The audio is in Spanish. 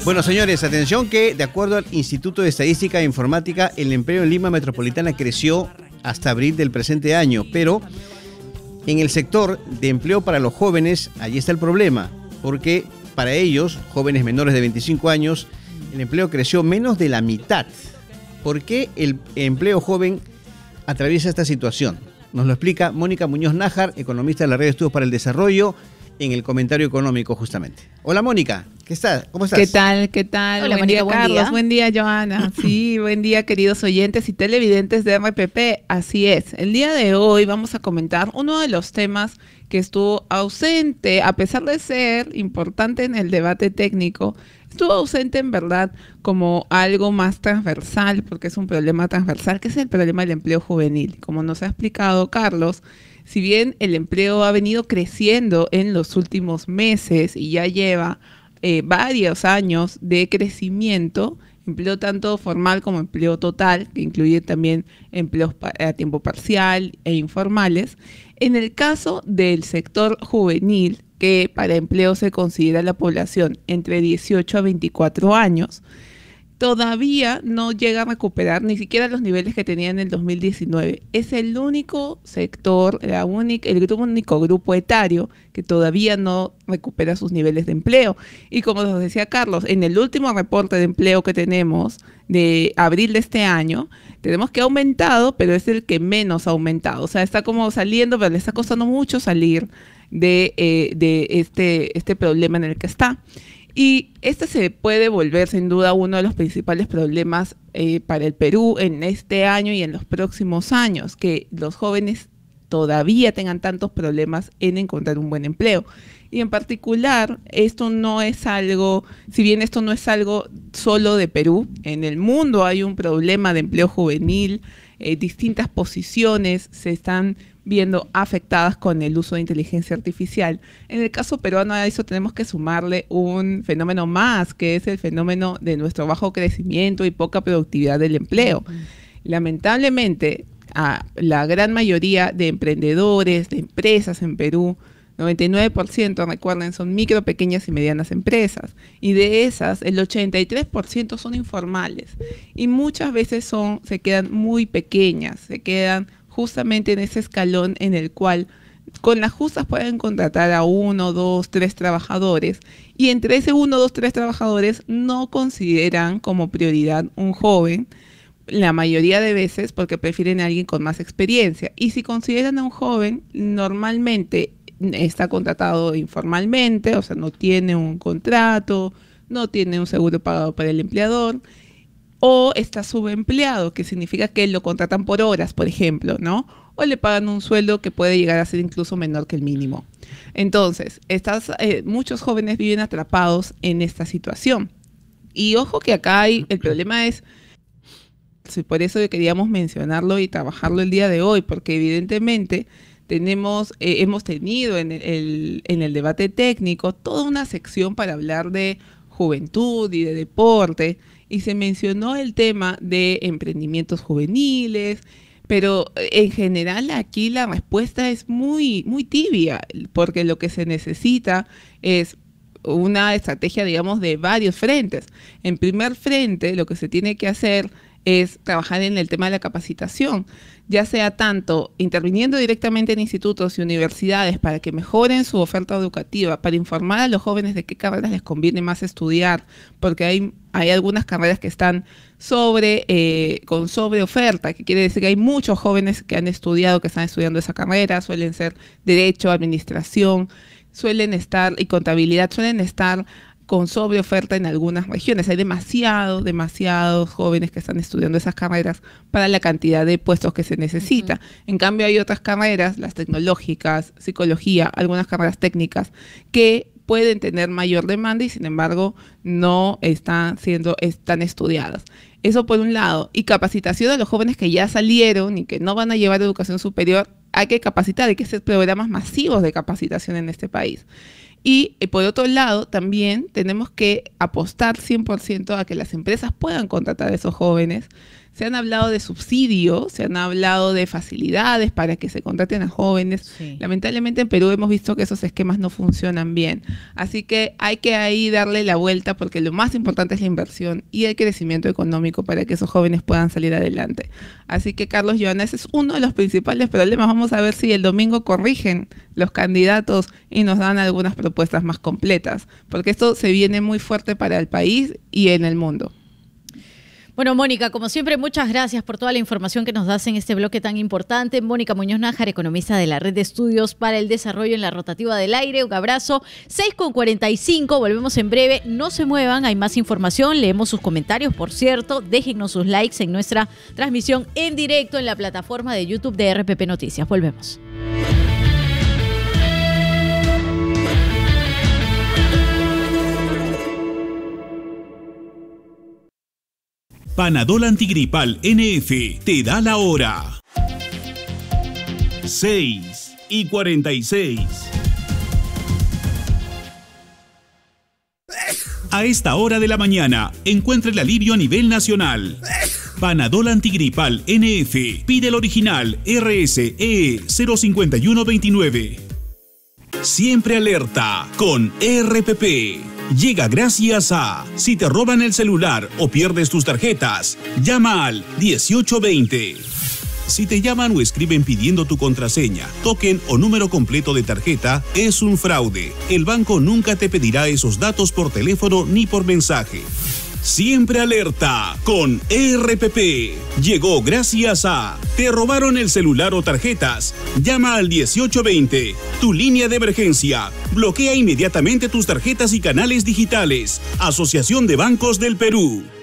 Bueno, señores, atención que de acuerdo al Instituto de Estadística e Informática, el empleo en Lima Metropolitana creció hasta abril del presente año, pero en el sector de empleo para los jóvenes, allí está el problema, porque para ellos, jóvenes menores de 25 años, el empleo creció menos de la mitad. ¿Por qué el empleo joven atraviesa esta situación? Nos lo explica Mónica Muñoz Nájar, economista de la Red de Estudios para el Desarrollo, en el comentario económico justamente. Hola Mónica, ¿cómo estás? ¿Qué tal? ¿Qué tal? Hola, Buen Mónica, día, buen Carlos. día. Buen día, Joana. Sí, buen día, queridos oyentes y televidentes de RPP. Así es. El día de hoy vamos a comentar uno de los temas que estuvo ausente, a pesar de ser importante en el debate técnico, estuvo ausente en verdad como algo más transversal, porque es un problema transversal, que es el problema del empleo juvenil. Como nos ha explicado Carlos, si bien el empleo ha venido creciendo en los últimos meses y ya lleva varios años de crecimiento, empleo tanto formal como empleo total, que incluye también empleos a tiempo parcial e informales. En el caso del sector juvenil, que para empleo se considera la población entre 18 a 24 años, todavía no llega a recuperar ni siquiera los niveles que tenía en el 2019. Es el único sector, el único grupo etario que todavía no recupera sus niveles de empleo. Y como nos decía Carlos, en el último reporte de empleo que tenemos de abril de este año, tenemos que ha aumentado, pero es el que menos ha aumentado. O sea, está como saliendo, pero le está costando mucho salir de este problema en el que está. Y este se puede volver sin duda uno de los principales problemas para el Perú en este año y en los próximos años, que los jóvenes todavía tengan tantos problemas en encontrar un buen empleo. Y en particular, esto no es algo, si bien esto no es algo solo de Perú, en el mundo hay un problema de empleo juvenil, distintas posiciones se están viendo afectadas con el uso de inteligencia artificial. En el caso peruano a eso tenemos que sumarle un fenómeno más, que es el fenómeno de nuestro bajo crecimiento y poca productividad del empleo. Lamentablemente, a la gran mayoría de emprendedores, de empresas en Perú, 99%, recuerden, son micro, pequeñas y medianas empresas. Y de esas, el 83% son informales. Y muchas veces se quedan muy pequeñas, se quedan justamente en ese escalón en el cual con las justas pueden contratar a 1, 2, 3 trabajadores. Y entre ese 1, 2, 3 trabajadores no consideran como prioridad un joven, la mayoría de veces porque prefieren a alguien con más experiencia. Y si consideran a un joven, normalmente está contratado informalmente, o sea, no tiene un contrato, no tiene un seguro pagado para el empleador, o está subempleado, que significa que lo contratan por horas, por ejemplo, ¿no? O le pagan un sueldo que puede llegar a ser incluso menor que el mínimo. Entonces, muchos jóvenes viven atrapados en esta situación. Y ojo que acá el problema es, por eso queríamos mencionarlo y trabajarlo el día de hoy, porque evidentemente hemos tenido en el debate técnico toda una sección para hablar de juventud y de deporte, y se mencionó el tema de emprendimientos juveniles, pero en general aquí la respuesta es muy, muy tibia, porque lo que se necesita es una estrategia, digamos, de varios frentes. En primer frente, lo que se tiene que hacer es trabajar en el tema de la capacitación, ya sea tanto interviniendo directamente en institutos y universidades para que mejoren su oferta educativa, para informar a los jóvenes de qué carreras les conviene más estudiar, porque hay algunas carreras que están con sobreoferta, que quiere decir que hay muchos jóvenes que están estudiando esa carrera, suelen ser derecho, administración, y contabilidad, suelen estar con sobreoferta en algunas regiones. Hay demasiados jóvenes que están estudiando esas carreras para la cantidad de puestos que se necesita. En cambio, hay otras carreras, las tecnológicas, psicología, algunas carreras técnicas, que pueden tener mayor demanda y sin embargo no están estudiadas. Eso por un lado. Y capacitación a los jóvenes que ya salieron y que no van a llevar educación superior, hay que capacitar, hay que hacer programas masivos de capacitación en este país. Y por otro lado, también tenemos que apostar 100% a que las empresas puedan contratar a esos jóvenes Se han hablado de subsidios, se han hablado de facilidades para que se contraten a jóvenes. Sí. Lamentablemente en Perú hemos visto que esos esquemas no funcionan bien. Así que hay que ahí darle la vuelta porque lo más importante es la inversión y el crecimiento económico para que esos jóvenes puedan salir adelante. Así que, Carlos, Joana, ese es uno de los principales problemas. Vamos a ver si el domingo corrigen los candidatos y nos dan algunas propuestas más completas, porque esto se viene muy fuerte para el país y en el mundo. Bueno, Mónica, como siempre, muchas gracias por toda la información que nos das en este bloque tan importante. Mónica Muñoz Nájar, economista de la Red de Estudios para el Desarrollo en la Rotativa del Aire. Un abrazo. 6:45, volvemos en breve. No se muevan, hay más información. Leemos sus comentarios, por cierto. Déjennos sus likes en nuestra transmisión en directo en la plataforma de YouTube de RPP Noticias. Volvemos. Panadol Antigripal NF te da la hora. 6:46. A esta hora de la mañana, encuentra el alivio a nivel nacional. Panadol Antigripal NF. Pide el original RSE 05129. Siempre alerta con RPP. Llega gracias a: si te roban el celular o pierdes tus tarjetas, llama al 1820. Si te llaman o escriben pidiendo tu contraseña, token o número completo de tarjeta, es un fraude. El banco nunca te pedirá esos datos por teléfono ni por mensaje. Siempre alerta con RPP. Llegó gracias a: ¿te robaron el celular o tarjetas? Llama al 1820, tu línea de emergencia. Bloquea inmediatamente tus tarjetas y canales digitales. Asociación de Bancos del Perú.